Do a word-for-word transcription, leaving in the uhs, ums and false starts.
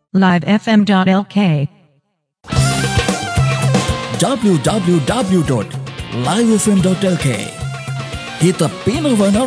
live f m dot l k w w w dot live f m dot l k Kita pinakawarna